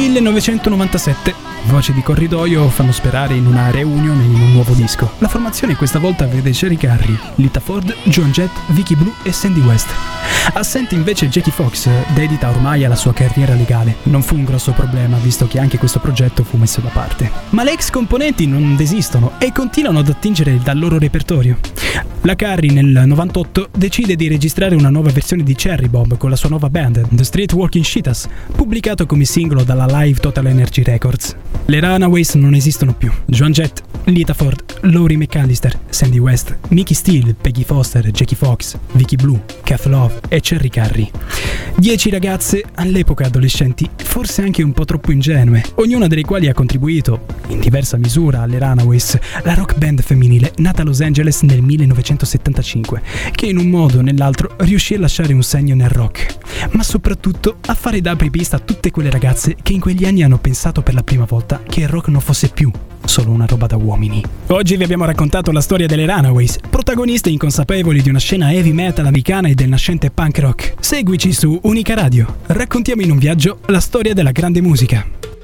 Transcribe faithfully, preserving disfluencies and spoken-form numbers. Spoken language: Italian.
millenovecentonovantasette. Voci di corridoio fanno sperare in una reunion e in un nuovo disco. La formazione questa volta vede Jerry Carey, Lita Ford, Joan Jett, Vicky Blue e Sandy West. Assente invece Jackie Fox, dedita ormai alla sua carriera legale. Non fu un grosso problema, visto che anche questo progetto fu messo da parte. Ma le ex componenti non desistono e continuano ad attingere dal loro repertorio. La Carey nel novantotto decide di registrare una nuova versione di Cherry Bomb con la sua nuova band, The Street Walking Cheetahs, pubblicato come singolo dalla Live Total Energy Records. Le Runaways non esistono più. Joan Jett, Lita Ford, Laurie McAllister, Sandy West, Mickey Steele, Peggy Foster, Jackie Fox, Vicky Blue, Kath Love e Cherry Carey. Dieci ragazze, all'epoca adolescenti, forse anche un po' troppo ingenue, ognuna delle quali ha contribuito, in diversa misura, alle Runaways, la rock band femminile nata a Los Angeles nel millenovecentosettantacinque, che in un modo o nell'altro riuscì a lasciare un segno nel rock, ma soprattutto a fare da apripista a tutte quelle ragazze che in quegli anni hanno pensato per la prima volta che il rock non fosse più solo una roba da uomini. Oggi vi abbiamo raccontato la storia delle Runaways, protagoniste inconsapevoli di una scena heavy metal americana e del nascente punk rock. Seguici su Unica Radio, raccontiamo in un viaggio la storia della grande musica.